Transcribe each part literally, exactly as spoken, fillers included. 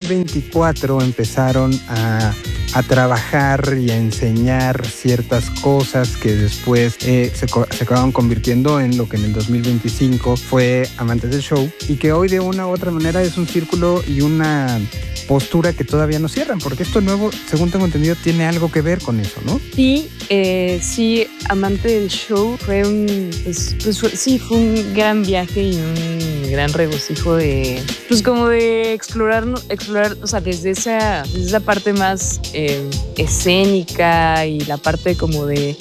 veinticuatro empezaron a, a trabajar y a enseñar ciertas cosas que después eh, se, se acabaron convirtiendo en lo que en el dos mil veinticinco fue Amantes del Show, y que hoy de una u otra manera es un círculo y una postura que todavía no cierran, porque esto nuevo, según tengo entendido, tiene algo que ver con eso, ¿no? Sí, eh, sí, Amante del Show fue un, pues, pues fue, sí, fue un gran viaje y un gran regocijo de, pues como de explorar, explorar, o sea, desde esa, desde esa parte más eh, escénica y la parte como de,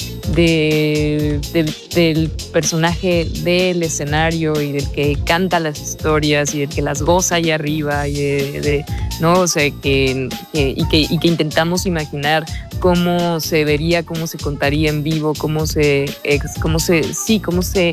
de, de, del personaje del escenario y del que canta las historias y del que las goza allá arriba y de, de ¿no? O sea, que, que, y, que, y que intentamos imaginar cómo se vería, cómo se contaría en vivo, cómo se, ex, cómo se, sí, cómo se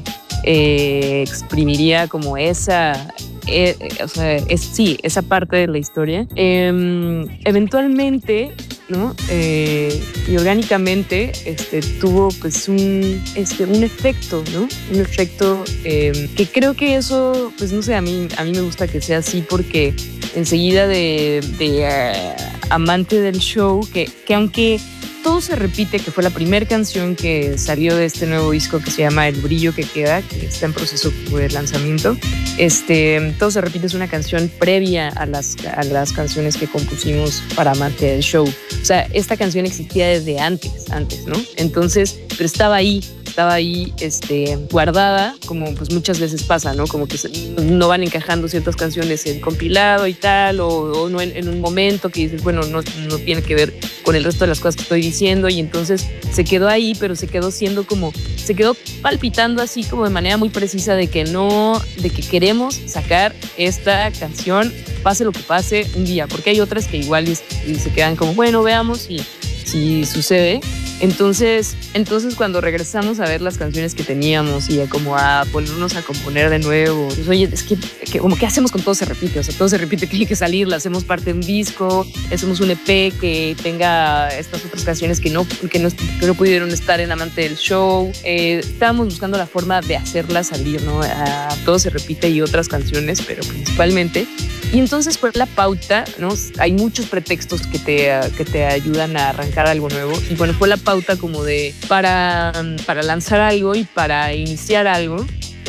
eh, exprimiría como esa, eh, o sea, es, sí, esa parte de la historia. Eh, eventualmente, ¿no? Eh, y orgánicamente este, tuvo pues un, este, un efecto, ¿no? Un efecto eh, que creo que eso, pues no sé, a mí, a mí me gusta que sea así porque enseguida de, de uh, Amante del Show, que, que aunque todo se repite, que fue la primera canción que salió de este nuevo disco que se llama El Brillo que Queda, que está en proceso de lanzamiento. Este, todo se repite, es una canción previa a las, a las canciones que compusimos para Amante del Show. O sea, esta canción existía desde antes, antes, ¿no? Entonces, pero estaba ahí, estaba ahí este, guardada, como pues muchas veces pasa, ¿no? Como que se, no van encajando ciertas canciones en compilado y tal, o, o no en, en un momento que dices, bueno, no, no tiene que ver con el resto de las cosas que estoy diciendo, y entonces se quedó ahí, pero se quedó siendo como, se quedó palpitando así como de manera muy precisa de que no, de que queremos sacar esta canción, pase lo que pase un día, porque hay otras que igual y, y se quedan como, bueno, veamos si, si sucede. Entonces, entonces cuando regresamos a ver las canciones que teníamos y a como a ponernos a componer de nuevo, pues, oye, es que, que como que hacemos con Todo se repite, o sea, todo se repite, que hay que salir, la hacemos parte de un disco, hacemos un E P que tenga estas otras canciones que no, que no, que no pudieron estar en Amante del Show. Eh, estábamos buscando la forma de hacerlas salir, ¿no? A Todo se repite y otras canciones, pero principalmente. Y entonces fue la pauta, ¿no? Hay muchos pretextos que te, que te ayudan a arrancar algo nuevo. Y bueno, fue la pauta como de para, para lanzar algo y para iniciar algo.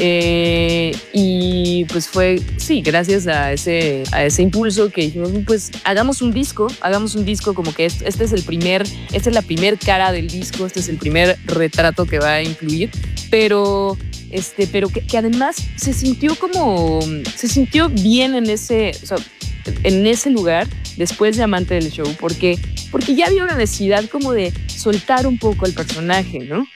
Eh, y pues fue, sí, gracias a ese, a ese impulso que dijimos, pues hagamos un disco, hagamos un disco como que este, este es el primer, esta es la primer cara del disco, este es el primer retrato que va a incluir, pero... Este, pero que, que además se sintió como, se sintió bien en ese, o sea, en ese lugar después de Amante del Show, porque, porque ya había una necesidad como de soltar un poco el personaje, ¿no?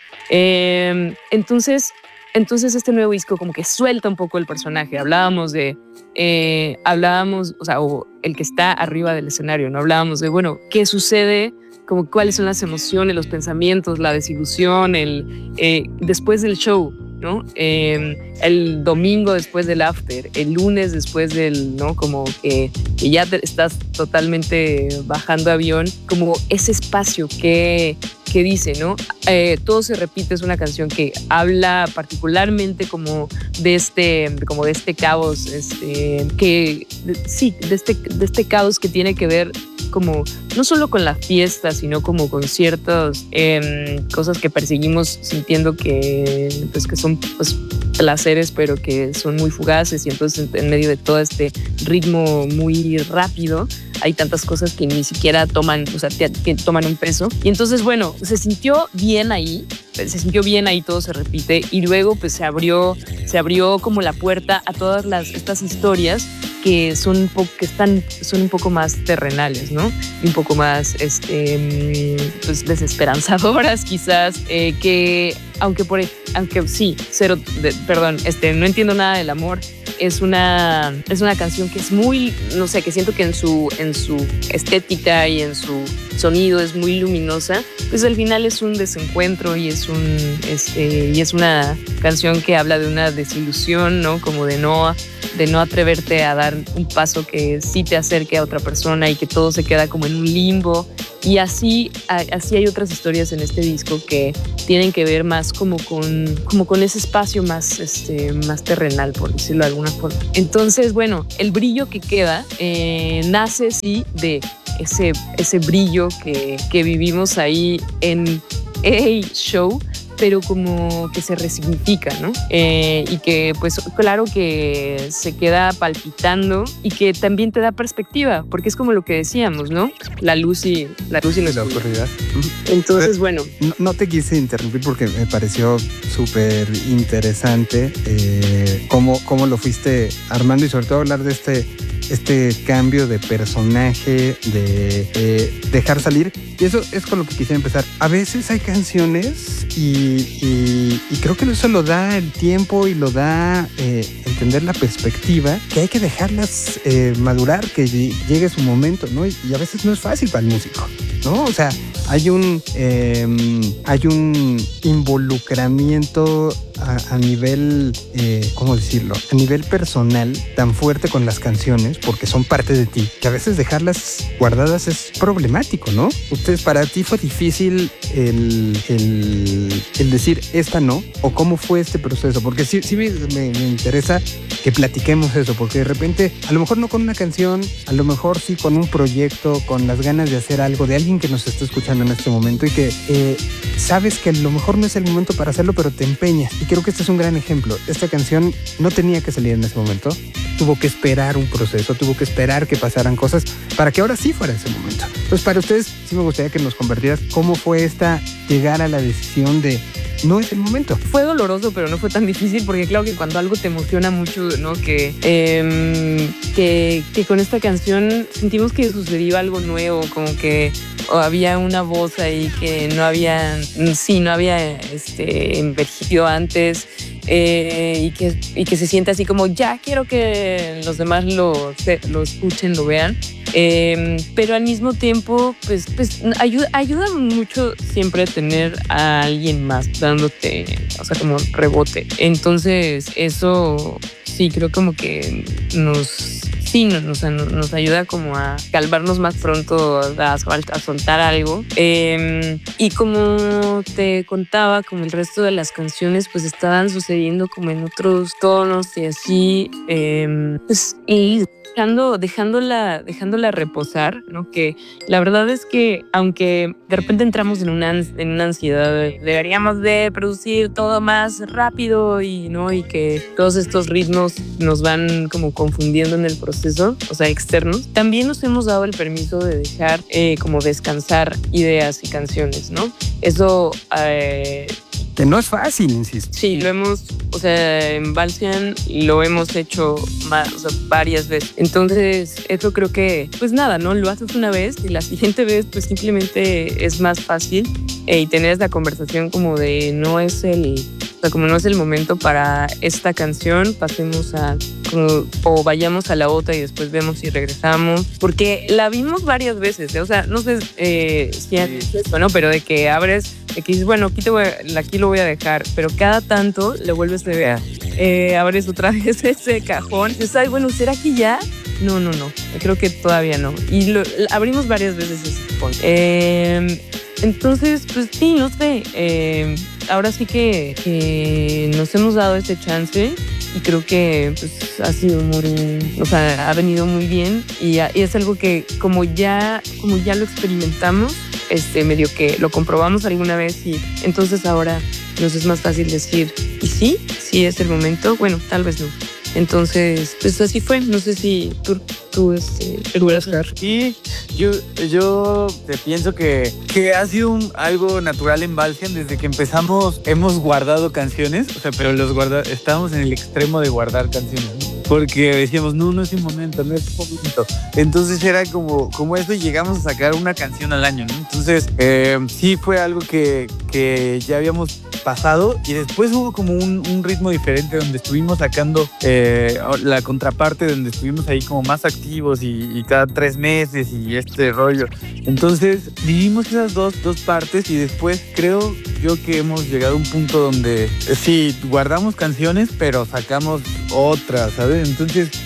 Eh, entonces, entonces este nuevo disco como que suelta un poco el personaje. Hablábamos de, eh, hablábamos, o sea, o el que está arriba del escenario, ¿no? Hablábamos de, bueno, ¿qué sucede? Como cuáles son las emociones, los pensamientos, la desilusión, el, eh, después del show, ¿no? Eh, el domingo después del after, el lunes después del, ¿no? Como que, que ya te estás totalmente bajando avión, como ese espacio que, que dice, ¿no? Eh, Todo se repite, es una canción que habla particularmente como de este, como de este caos, este, que, de, sí, de este, de este caos que tiene que ver como no solo con la fiesta, sino como con ciertas eh, cosas que perseguimos sintiendo que, pues, que son pues, placeres, pero que son muy fugaces, y entonces en medio de todo este ritmo muy rápido hay tantas cosas que ni siquiera toman, o sea, que toman un peso. Y entonces, bueno, se sintió bien ahí, se sintió bien ahí, Todo se repite, y luego pues se abrió, se abrió como la puerta a todas las, estas historias que son un poco, que están, son un poco más terrenales, ¿no? Y un poco más, este, pues desesperanzadoras quizás, eh, que aunque por, aunque sí, cero, de, perdón, este, no entiendo nada del amor. Es una, es una canción que es muy, no sé, que siento que en su, en su estética y en su sonido es muy luminosa. Pues al final es un desencuentro y es, un, este, y es una canción que habla de una desilusión, ¿no? Como de no, de no atreverte a dar un paso que sí te acerque a otra persona y que todo se queda como en un limbo. Y así, así hay otras historias en este disco que tienen que ver más como con, como con ese espacio más, este, más terrenal, por decirlo de alguna forma. Entonces, bueno, el brillo que queda eh, nace sí de ese, ese brillo que, que vivimos ahí en A Show, pero como que se resignifica, ¿no? Eh, y que pues claro que se queda palpitando y que también te da perspectiva, porque es como lo que decíamos, ¿no? La luz y la luz y la oscuridad. Entonces, bueno. No, no te quise interrumpir porque me pareció súper interesante eh, cómo, cómo lo fuiste armando y sobre todo hablar de este, este cambio de personaje, de eh, dejar salir. Y eso es con lo que quisiera empezar. A veces hay canciones y, y, y creo que eso lo da el tiempo y lo da eh, entender la perspectiva, que hay que dejarlas eh, madurar, que llegue su momento, ¿no? Y, y a veces no es fácil para el músico, ¿no? O sea, hay un, eh, hay un involucramiento a, a nivel, eh, ¿cómo decirlo? A nivel personal tan fuerte con las canciones, porque son parte de ti, que a veces dejarlas guardadas es problemático, ¿no? Ustedes, para ti fue difícil el, el, el decir esta no, o cómo fue este proceso, porque sí, sí me, me, me interesa que platiquemos eso, porque de repente, a lo mejor no con una canción, a lo mejor sí con un proyecto, con las ganas de hacer algo, de alguien que nos está escuchando en este momento y que eh, sabes que a lo mejor no es el momento para hacerlo, pero te empeñas. Y creo que este es un gran ejemplo. Esta canción no tenía que salir en ese momento, tuvo que esperar un proceso, tuvo que esperar que pasaran cosas para que ahora sí fuera ese momento. Entonces, para ustedes, sí me gustaría que nos compartieras cómo fue esta llegar a la decisión de no es el momento. Fue doloroso, pero no fue tan difícil, porque claro que cuando algo te emociona mucho, ¿no? Que, eh, que, que con esta canción sentimos que sucedió algo nuevo, como que había una voz ahí que no había, sí, no había este, envejecido antes. Eh, y, que, y que se siente así como ya quiero que los demás lo, lo escuchen, lo vean. Eh, pero al mismo tiempo, pues, pues ayuda, ayuda mucho siempre tener a alguien más dándote, o sea, como rebote. Entonces, eso sí creo como que nos... Sí, nos, nos, nos ayuda como a calmarnos más pronto, a, a soltar algo. Eh, y como te contaba, como el resto de las canciones, pues estaban sucediendo como en otros tonos y así. Eh, pues, y dejando, dejándola, dejándola reposar, ¿no? Que la verdad es que, aunque de repente entramos en una, en una ansiedad, de, deberíamos de producir todo más rápido y, ¿no? Y que todos estos ritmos nos van como confundiendo en el proceso, o sea, externos, también nos hemos dado el permiso de dejar eh, como descansar ideas y canciones, ¿no? Eso... Eh, que no es fácil, insisto. Sí, lo hemos, o sea, en Balsian lo hemos hecho más, o sea, varias veces. Entonces, eso creo que, pues nada, ¿no? Lo haces una vez y la siguiente vez, pues simplemente es más fácil eh, y tener esta conversación como de no es el, o sea, como no es el momento para esta canción, pasemos a, como, o vayamos a la otra y después vemos si regresamos. Porque la vimos varias veces, ¿eh? O sea, no sé eh, si has visto esto, ¿no? Pero de que abres, de que dices, bueno, aquí, te voy a, aquí lo voy a dejar, pero cada tanto le vuelves a ver, eh, abres otra vez ese cajón, dices, ay, bueno, ¿será que ya? No, no, no, creo que todavía no. Y lo, abrimos varias veces ese cajón. Eh, entonces, pues sí, no sé, eh, ahora sí que, que nos hemos dado ese chance y creo que pues, ha sido muy, o sea, ha venido muy bien y, y es algo que como ya, como ya lo experimentamos, este, medio que lo comprobamos alguna vez y entonces ahora nos es más fácil decir, ¿y sí? ¿Sí es el momento? Bueno, tal vez no. Entonces, pues así fue. No sé si tú, tú este, recuerdas. Y yo, yo te pienso que, que ha sido un, algo natural en Balsian. Desde que empezamos hemos guardado canciones, o sea, pero los guarda, estábamos en el extremo de guardar canciones, ¿no? Porque decíamos, no, no es un momento, no es un momento. Entonces era como, como eso y llegamos a sacar una canción al año, ¿no? Entonces eh, sí fue algo que, que ya habíamos pasado y después hubo como un, un ritmo diferente donde estuvimos sacando eh, la contraparte, donde estuvimos ahí como más activos y, y cada tres meses y este rollo. Entonces vivimos esas dos, dos partes y después creo yo que hemos llegado a un punto donde eh, sí, guardamos canciones pero sacamos otras, ¿sabes? Entonces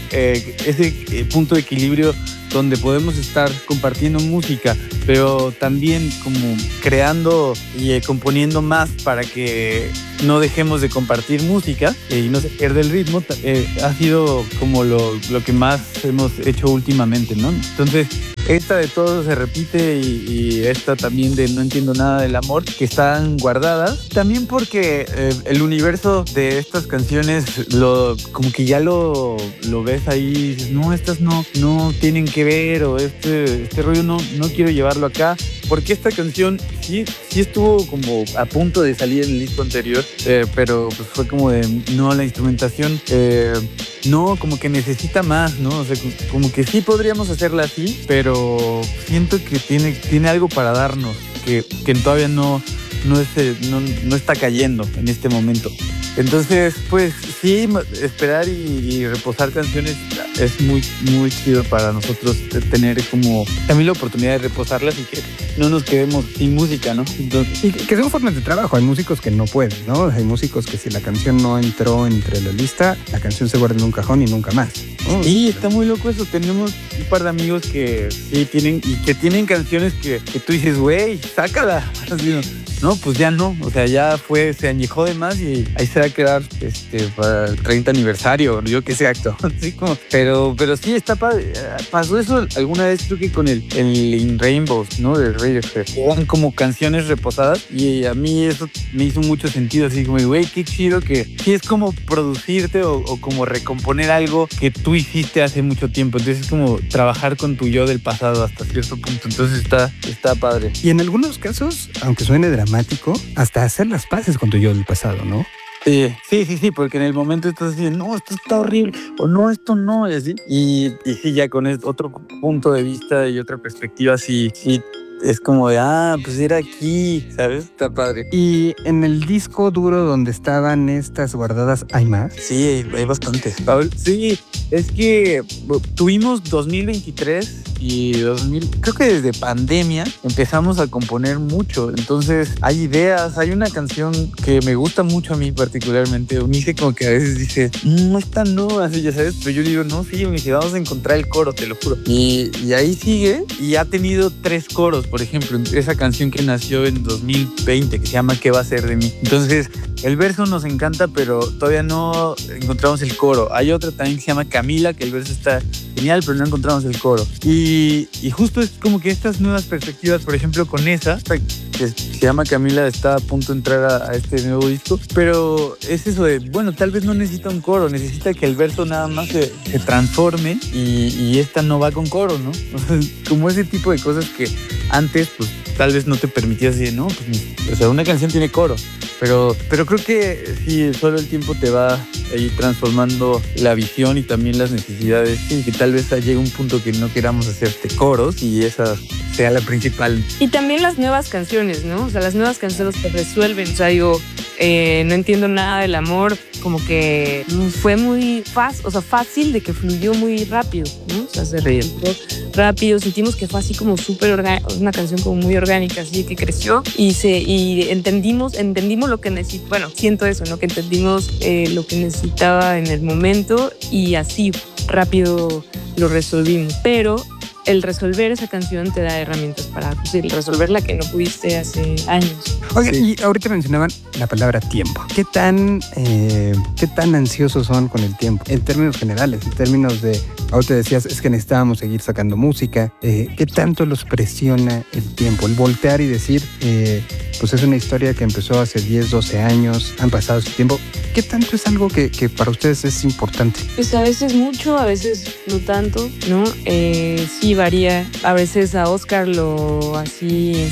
eh, ese eh, punto de equilibrio donde podemos estar compartiendo música, pero también como creando y eh, componiendo más para que no dejemos de compartir música eh, y no se pierda el ritmo, eh, ha sido como lo, lo que más hemos hecho últimamente, ¿no? Entonces, esta de todo se repite y, y esta también de No entiendo nada del amor, que están guardadas. También porque eh, el universo de estas canciones, lo, como que ya lo, lo ves ahí y dices, no, estas no, no tienen que ver, o este, este rollo no, no quiero llevarlo acá. Porque esta canción sí, sí estuvo como a punto de salir en el disco anterior, eh, pero pues fue como de, no, la instrumentación, eh, no, como que necesita más, ¿no? O sea, como que sí podríamos hacerla así, pero siento que tiene, tiene algo para darnos, que, que todavía no, no, es, no, no está cayendo en este momento. Entonces, pues sí, esperar y, y reposar canciones es muy, muy chido para nosotros tener como también la oportunidad de reposarlas y que no nos quedemos sin música, ¿no? Entonces, y que son formas de trabajo. Hay músicos que no pueden, ¿no? Hay músicos que si la canción no entró entre la lista, la canción se guarda en un cajón y nunca más, ¿no? Sí, está muy loco eso. Tenemos un par de amigos que sí tienen y que tienen canciones que, que tú dices, güey, sácala. Así, ¿no? No, pues ya no, o sea, ya fue, se añejó de más y ahí se va a quedar este, para el treinta aniversario, yo qué sé, acto. Así como, pero, pero sí, está padre. Pasó eso alguna vez, creo que con el, el In Rainbows, ¿no? De Radiohead. Eran como canciones reposadas y a mí eso me hizo mucho sentido, así como, güey, qué chido que sí es como producirte o, o como recomponer algo que tú hiciste hace mucho tiempo. Entonces es como trabajar con tu yo del pasado hasta cierto punto. Entonces está, está padre. Y en algunos casos, aunque suene dramático, hasta hacer las paces con tu yo del pasado, ¿no? Sí, sí, sí, sí, porque en el momento estás así, no, esto está horrible, o no, esto no, y así. Y, y sí, ya con otro punto de vista y otra perspectiva, sí, sí, es como de, ah, pues era aquí, ¿sabes? Está padre. Y en el disco duro donde estaban estas guardadas, ¿hay más? Sí, hay, hay bastantes, Paul. Sí, es que tuvimos dos mil veintitrés y dos mil, creo que desde pandemia empezamos a componer mucho. Entonces hay ideas, hay una canción que me gusta mucho a mí particularmente. Unice como que a veces dice, no, esta no, así ya sabes, pero yo digo, no, sí, Unice, vamos a encontrar el coro, te lo juro. Y, y ahí sigue y ha tenido tres coros, por ejemplo, esa canción que nació en dos mil veinte que se llama ¿Qué va a ser de mí? Entonces el verso nos encanta, pero todavía no encontramos el coro. Hay otra también que se llama Camila, que el verso está genial, pero no encontramos el coro. Y, y justo es como que estas nuevas perspectivas, por ejemplo, con esa, que se llama Camila, está a punto de entrar a, a este nuevo disco, pero es eso de, bueno, tal vez no necesita un coro, necesita que el verso nada más se, se transforme y, y esta no va con coro, ¿no? O sea, como ese tipo de cosas que antes, pues, tal vez no te permitías decir, no, pues, o sea, una canción tiene coro, pero, pero creo que sí, solo el tiempo te va ahí transformando la visión y también las necesidades, y que tal vez llegue un punto que no queramos hacerte coros y esa sea la principal. Y también las nuevas canciones, ¿no? O sea, las nuevas canciones que resuelven. O sea, digo, eh, no entiendo nada del amor, como que fue muy fácil, o sea, fácil de que fluyó muy rápido, ¿no? O sea, se reír rápido, sentimos que fue así como súper orgánica, una canción como muy orgánica, así que creció y se y entendimos, entendimos lo que necesitaba, bueno, siento eso, ¿no? Que entendimos eh, lo que necesitaba en el momento y así rápido lo resolvimos, pero el resolver esa canción te da herramientas para pues, el resolver la que no pudiste hace años. Oye, Sí. y ahorita mencionaban la palabra tiempo. ¿Qué tan, eh, ¿Qué tan ansiosos son con el tiempo? En términos generales, en términos de, ahorita decías, es que necesitábamos seguir sacando música. Eh, ¿Qué tanto los presiona el tiempo? El voltear y decir, eh, pues es una historia que empezó hace diez, doce años, han pasado ese tiempo. ¿Qué tanto es algo que, que para ustedes es importante? Pues a veces mucho, a veces no tanto, ¿no? Eh, sí varía. A veces a Oscar lo así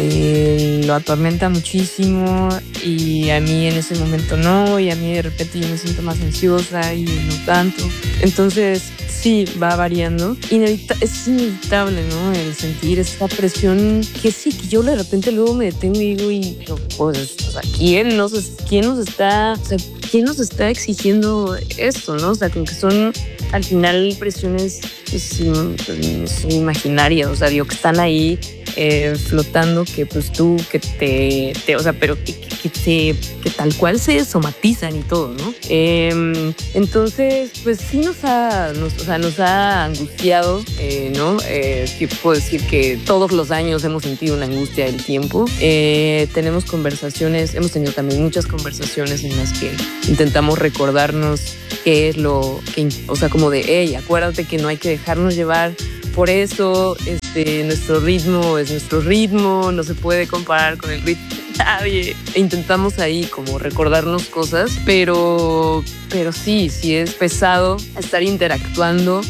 eh, lo atormenta muchísimo y a mí en ese momento no, y a mí de repente yo me siento más ansiosa y no tanto. Entonces sí va variando. Inevita- es inevitable, ¿no? El sentir esa presión que sí, que yo de repente luego me detengo y digo, y pues, o sea, ¿quién nos, quién nos está, o sea, quién nos está exigiendo esto, ¿no? O sea, como que son al final presiones pues, pues, imaginarias, o sea, digo, que están ahí eh, flotando, que pues tú, que te, te o sea, pero que, que, se, que tal cual se somatizan y todo, ¿no? Eh, entonces, pues sí nos ha, nos, o sea, nos ha angustiado, eh, ¿no? Eh, sí puedo decir que todos los años hemos sentido una angustia del tiempo. Eh, tenemos conversaciones, hemos tenido también muchas conversaciones en las que intentamos recordarnos qué es lo que, o sea, como de, hey, acuérdate que no hay que dejarnos llevar por eso, este, nuestro ritmo es nuestro ritmo, no se puede comparar con el ritmo de nadie. E intentamos ahí como recordarnos cosas, pero, pero sí, sí es pesado estar interactuando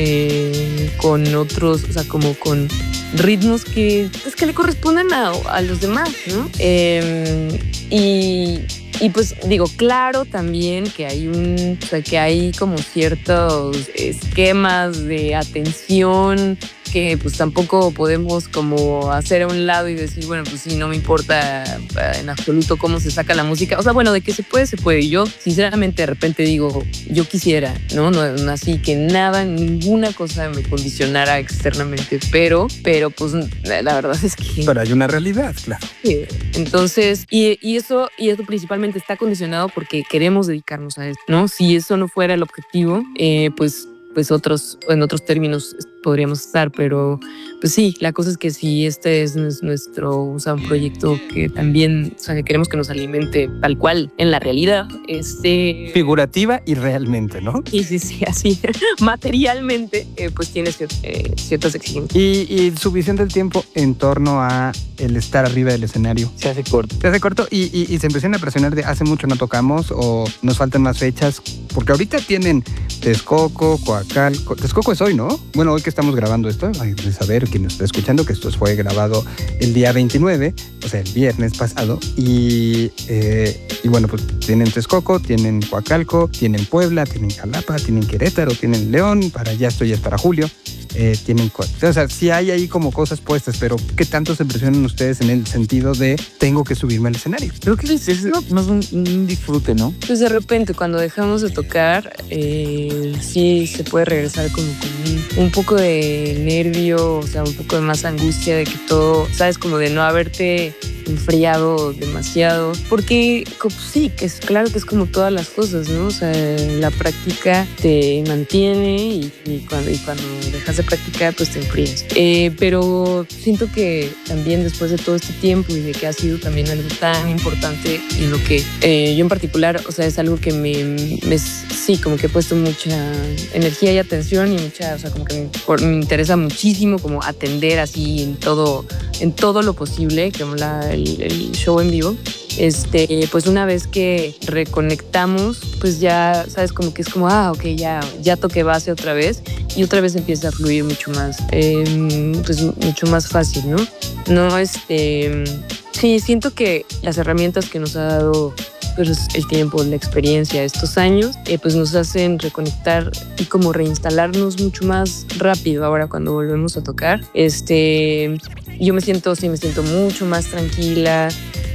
eh, con otros, o sea, como con ritmos que, pues, que le corresponden a, a los demás, ¿no? Eh, y... Y pues digo, claro también que hay un, o sea, que hay como ciertos esquemas de atención que pues tampoco podemos como hacer a un lado y decir, bueno, pues sí, no me importa en absoluto cómo se saca la música. O sea, bueno, de que se puede, se puede. Yo sinceramente de repente digo, yo quisiera, ¿no? No, no así que nada, ninguna cosa me condicionara externamente, pero, pero pues la verdad es que... Pero hay una realidad, claro. Sí. Entonces, y, y eso, y eso principalmente está condicionado porque queremos dedicarnos a esto, ¿no? Si eso no fuera el objetivo, eh, pues pues otros, en otros términos podríamos estar, pero pues sí, la cosa es que si este es nuestro, o sea, un proyecto que también, o sea, que queremos que nos alimente tal cual en la realidad, este... Figurativa y realmente, ¿no? Sí, sí, sí, así, materialmente, eh, pues tiene cier- eh, ciertas exigencias. Y, y su visión del tiempo en torno a el estar arriba del escenario. Se hace corto. Se hace corto y, y, y se empiezan a presionar de hace mucho no tocamos o nos faltan más fechas, porque ahorita tienen Texcoco, Coacalco. Texcoco es hoy, ¿no? Bueno, hoy que estamos grabando esto, hay que saber quien nos está escuchando que esto fue grabado el día veintinueve, o sea, el viernes pasado. Y, eh, y bueno, pues tienen Texcoco, tienen Coacalco, tienen Puebla, tienen Jalapa, tienen Querétaro, tienen León, para ya esto ya es para julio. Eh, tienen, o sea, sí hay ahí como cosas puestas, pero ¿qué tanto se presionan ustedes en el sentido de tengo que subirme al escenario? Creo que es, es más un, un disfrute, ¿no? Pues de repente cuando dejamos de tocar, eh, sí se puede regresar como con un, un poco de nervio, o sea, un poco de más angustia de que todo, sabes, como de no haberte enfriado demasiado, porque como, sí, que es claro que es como todas las cosas, ¿no? O sea, la práctica te mantiene y, y, cuando, y cuando dejas de practicar, pues te enfrías. Eh, pero siento que también después de todo este tiempo y de que ha sido también algo tan importante y en lo que eh, yo en particular, o sea, es algo que me, me, sí, como que he puesto mucha energía y atención y mucha, o sea, como que me, por, me interesa muchísimo como atender así en todo, en todo lo posible, como la El, el show en vivo. Este, pues una vez que reconectamos, pues ya sabes, como que es como, ah, ok, ya, ya toqué base otra vez y otra vez empieza a fluir mucho más, eh, pues mucho más fácil, ¿no? No, este, sí, siento que las herramientas que nos ha dado pues el tiempo, la experiencia, estos años, eh, pues nos hacen reconectar y como reinstalarnos mucho más rápido ahora cuando volvemos a tocar. Este, yo me siento, sí, me siento mucho más tranquila.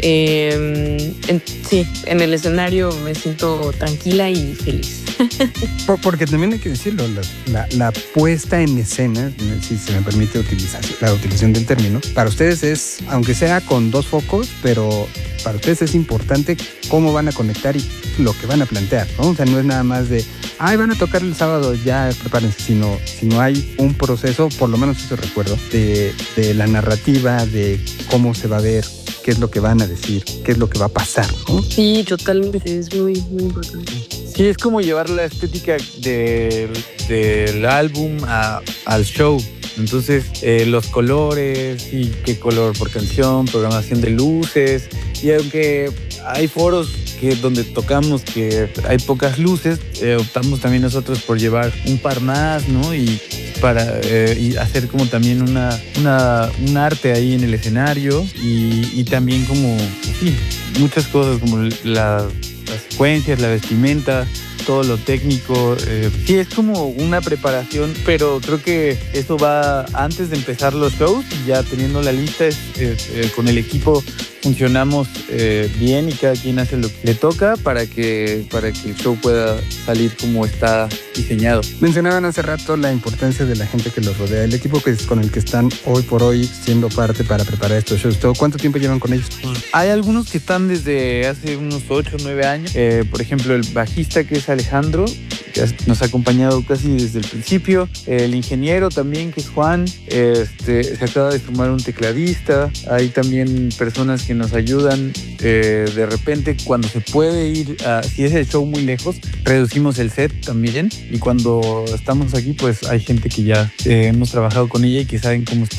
Eh, en, sí, en el escenario me siento tranquila y feliz. Por, porque también hay que decirlo, la, la, la puesta en escena, si se me permite utilizar la utilización del término, para ustedes es, aunque sea con dos focos, pero para ustedes es importante cómo van a conectar y lo que van a plantear, ¿no? O sea, no es nada más de, ay, van a tocar el sábado, ya prepárense, sino, sino hay un proceso, por lo menos eso recuerdo, de, de la narrativa, de cómo se va a ver, qué es lo que van a decir, qué es lo que va a pasar, ¿no? Sí, totalmente, es muy, muy importante. Sí, es como llevar la estética del, del álbum a, al show. Entonces, eh, los colores y qué color por canción, programación de luces. Y aunque hay foros que donde tocamos que hay pocas luces, eh, optamos también nosotros por llevar un par más, ¿no? Y para eh, y hacer como también una, una, un arte ahí en el escenario y, y también como, sí, muchas cosas como la, las secuencias, la vestimenta, todo lo técnico. Eh, sí, es como una preparación, pero creo que eso va antes de empezar los shows y ya teniendo la lista es, es, eh, con el equipo funcionamos eh, bien y cada quien hace lo que le toca para que, para que el show pueda salir como está diseñado. Mencionaban hace rato la importancia de la gente que los rodea, el equipo que es con el que están hoy por hoy siendo parte para preparar estos shows. ¿Cuánto tiempo llevan con ellos? Hay algunos que están desde hace unos ocho o nueve años. Eh, por ejemplo, el bajista, que es Alejandro, que nos ha acompañado casi desde el principio. El ingeniero también, que es Juan. Este, se acaba de sumar un tecladista. Hay también personas que nos ayudan. Eh, de repente, cuando se puede ir, a, si es el show muy lejos, reducimos el set también. Y cuando estamos aquí, pues hay gente que ya eh, hemos trabajado con ella y que saben cómo está